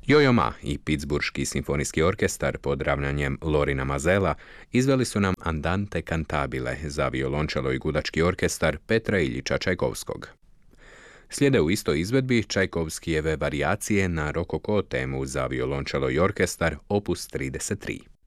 Jojo Ma i Pittsburghski simfonijski orkestar pod ravnanjem Lorina Mazela izveli su nam Andante cantabile za violončelo i gudački orkestar Petra Iljiča Čajkovskog. Slijede u istoj izvedbi Čajkovskijeve varijacije na rokoko temu za violončelo i orkestar opus 33.